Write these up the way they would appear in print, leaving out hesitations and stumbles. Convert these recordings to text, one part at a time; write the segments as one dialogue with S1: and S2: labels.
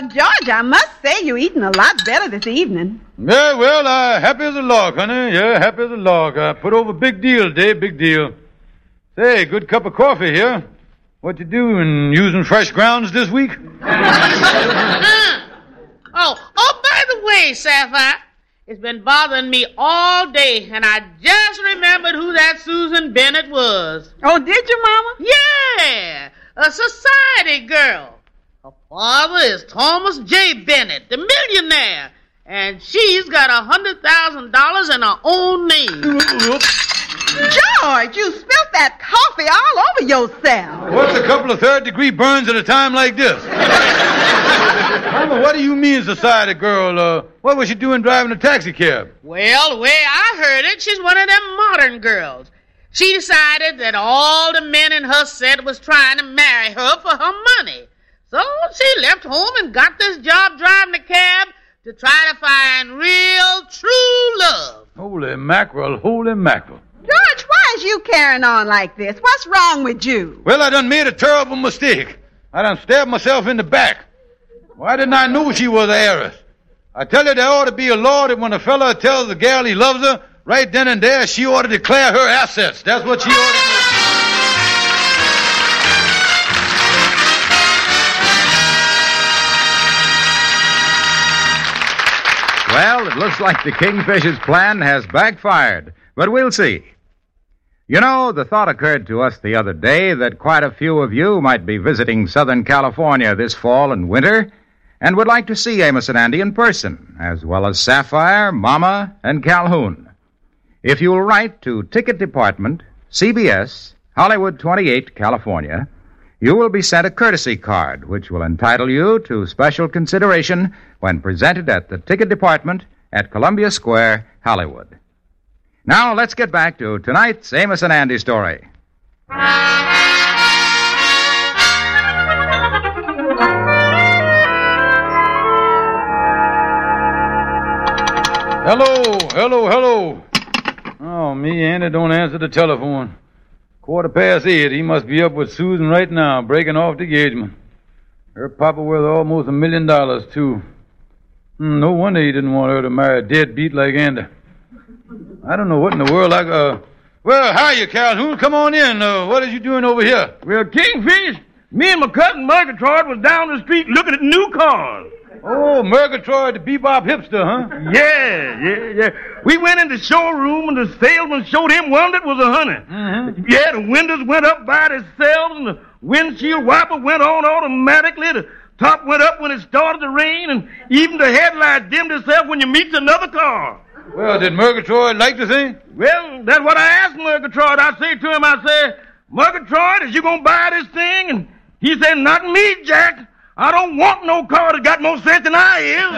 S1: George, I must say you're eating a lot better this evening.
S2: Yeah, well, happy as a lark, honey. Yeah, happy as a lark. I put over big deal today, big deal. Say, good cup of coffee here. What you doing, using fresh grounds this week?
S3: Oh, by the way, Sapphire, it's been bothering me all day, and I just remembered who that Susan Bennett was.
S1: Oh, did you, Mama?
S3: Yeah, a society girl. Her father is Thomas J. Bennett, the millionaire, and she's got $100,000 in her own name.
S1: George, you spilt that coffee all over yourself.
S2: What's a couple of third-degree burns at a time like this? Mama, what do you mean, society girl? What was she doing driving a taxi cab?
S3: Well, the way I heard it, she's one of them modern girls. She decided that all the men in her set was trying to marry her for her money. So she left home and got this job driving a cab to try to find real, true love.
S2: Holy mackerel, holy mackerel.
S1: George, why is you carrying on like this? What's wrong with you?
S2: Well, I done made a terrible mistake. I done stabbed myself in the back. Why didn't I know she was an heiress? I tell you, there ought to be a law that when a fella tells the gal he loves her, right then and there, she ought to declare her assets. That's what she ought to do.
S4: Well, it looks like the Kingfish's plan has backfired, but we'll see. You know, the thought occurred to us the other day that quite a few of you might be visiting Southern California this fall and winter and would like to see Amos and Andy in person, as well as Sapphire, Mama, and Calhoun. If you'll write to Ticket Department, CBS, Hollywood 28, California, you will be sent a courtesy card, which will entitle you to special consideration when presented at the Ticket Department at Columbia Square, Hollywood. Now, let's get back to tonight's Amos and Andy story.
S2: Hello. Oh, me, Andy don't answer the telephone. 8:15. He must be up with Susan right now, breaking off the engagement. Her papa worth almost $1 million, too. No wonder he didn't want her to marry a deadbeat like Andy. I don't know what in the world Well, hiya, Calhoun. Come on in. What are you doing over here?
S5: Well, Kingfish, me and my cousin Murgatroyd was down the street looking at new cars.
S2: Oh, Murgatroyd, the bebop hipster, huh?
S5: Yeah. We went in the showroom and the salesman showed him one that was $100.
S2: Mm-hmm.
S5: Yeah, the windows went up by themselves and the windshield wiper went on automatically. The top went up when it started to rain, and even the headlight dimmed itself when you meet another car.
S2: Well, did Murgatroyd like the thing?
S5: Well, that's what I asked Murgatroyd. I said to him, Murgatroyd, is you going to buy this thing? And he said, not me, Jack. I don't want no car that got more sense than I is.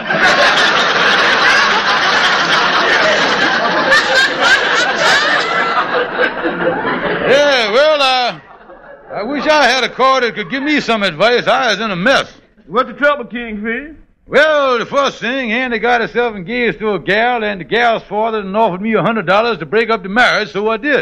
S2: Yeah, well, I wish I had a car that could give me some advice. I was in a mess.
S5: What's the trouble, Kingfish?
S2: Well, the first thing, Andy got herself engaged to a gal, and the gal's father offered me $100 to break up the marriage, so I did.